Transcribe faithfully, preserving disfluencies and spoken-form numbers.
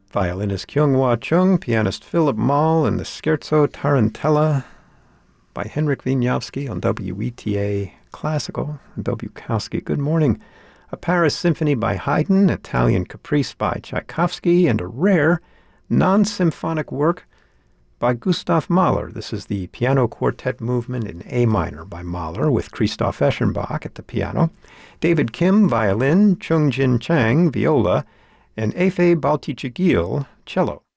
Violinist Kyung-Hwa Chung, pianist Philip Moll, and the Scherzo Tarantella by Henryk Wieniawski on W E T A Classical and W. Kowski. Good morning. A Paris Symphony by Haydn, Italian Caprice by Tchaikovsky, and a rare non-symphonic work by Gustav Mahler. This is the Piano Quartet Movement in A minor by Mahler with Christoph Eschenbach at the piano, David Kim, violin, Chung Jin Chang, viola, and Efe Baltichigil, cello.